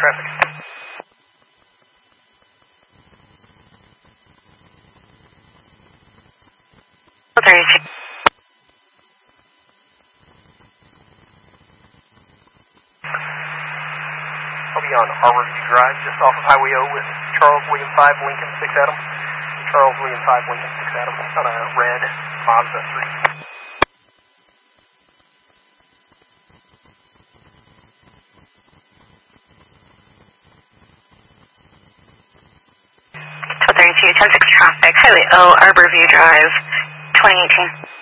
traffic. I'll be on Arborview Drive, just off of Highway O with Charles William 5 Lincoln 6 Adam. Charles William 5 Lincoln 6 Adam on a red Mazda 3. 10-6 traffic, Highway O, Arborview Drive, 2018.